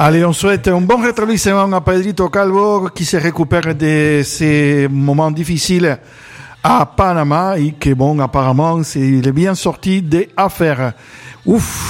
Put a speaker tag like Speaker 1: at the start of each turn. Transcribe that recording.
Speaker 1: Allez, on souhaite un bon rétablissement à Pedrito Calvo qui se récupère de ces moments difficiles à Panama et que bon, apparemment, il est bien sorti des affaires. Ouf,